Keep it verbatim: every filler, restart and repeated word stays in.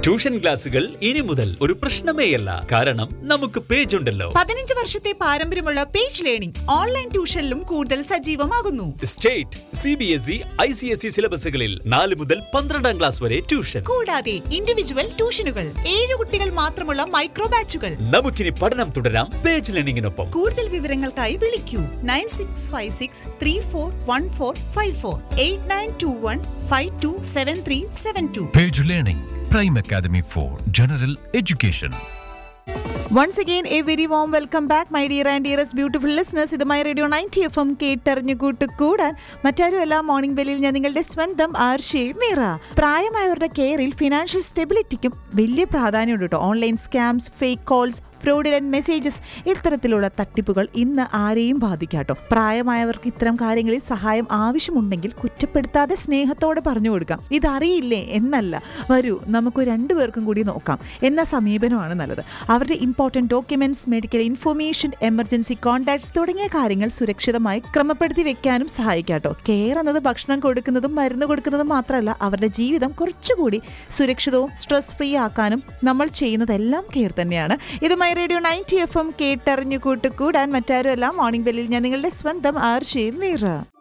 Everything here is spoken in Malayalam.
ട്യൂഷൻ ക്ലാസുകൾ ഇനി മുതൽ ഒരു പ്രശ്നമേയല്ല. കാരണം നമുക്ക് പേജ് ഉണ്ടല്ലോ. പതിനഞ്ച് വർഷത്തെ പാരമ്പര്യമുള്ള പേജ് ലേണിംഗ് ഓൺലൈൻ ട്യൂഷനിലും കൂടുതൽ സജീവമാകുന്നു. State, C B S E, I C S E സിലബസുകളിൽ നാല് മുതൽ പന്ത്രണ്ടാം ക്ലാസ് വരെ ട്യൂഷൻ. കൂടാതെ ഇൻഡിവിജ്വൽ ട്യൂഷനുകൾ, ഏഴ് കുട്ടികൾ മാത്രമുള്ള മൈക്രോ ബാച്ചുകൾ. നമുക്കിനി പഠനം തുടരാം പേജ് ലേണിംഗിനൊപ്പം. കൂടുതൽ വിവരങ്ങൾക്കായി വിളിക്കൂ nine six five six three four one four five four eight nine to one five to seven three seven to. Page Learning, Prime Academy for General Education. Once again, a very warm welcome back, my dear and dearest beautiful listeners. ഇത് my radio ninety F M കേട്ടറിഞ്ഞു കൂട്ടുകൂടാൻ മറ്റാരും എല്ലാ മോർണിംഗ് ബെല്ലിൽ ഞാൻ നിങ്ങളുടെ സ്വന്തം ആർഷേ മീറ. പ്രായമായവരുടെ കെയറിൽ ഫിനാൻഷ്യൽ സ്റ്റെബിലിറ്റിക്കും വലിയ പ്രാധാന്യമുണ്ട് കേട്ടോ. Online scams, fake calls, ഫ്രോഡിലന്റ് messages, ഇത്തരത്തിലുള്ള തട്ടിപ്പുകൾ ഇന്ന് ആരെയും ബാധിക്കാട്ടോ. പ്രായമായവർക്ക് ഇത്തരം കാര്യങ്ങളിൽ സഹായം ആവശ്യമുണ്ടെങ്കിൽ കുറ്റപ്പെടുത്താതെ സ്നേഹത്തോടെ പറഞ്ഞു കൊടുക്കാം. ഇതറിയില്ലേ എന്നല്ല, വരൂ നമുക്ക് രണ്ടുപേർക്കും കൂടി നോക്കാം എന്ന സമീപനമാണ് നല്ലത്. അവരുടെ important documents, medical information, emergency contacts തുടങ്ങിയ കാര്യങ്ങൾ സുരക്ഷിതമായി ക്രമപ്പെടുത്തി വെക്കാനും സഹായിക്കാട്ടോ. കെയർ എന്നത് ഭക്ഷണം കൊടുക്കുന്നതും മരുന്ന് കൊടുക്കുന്നതും മാത്രമല്ല, അവരുടെ ജീവിതം കുറച്ചുകൂടി സുരക്ഷിതവും സ്ട്രെസ് ഫ്രീ ആക്കാനും നമ്മൾ ചെയ്യുന്നതെല്ലാം കെയർ തന്നെയാണ്. ഇത് my radio ninety F M കേട്ടറിഞ്ഞു കൂട്ടുകൂടാൻ മറ്റാരും എല്ലാം മോർണിംഗ് ബെല്ലിൽ ഞാൻ നിങ്ങളുടെ സ്വന്തം ആർഷേ മീറ.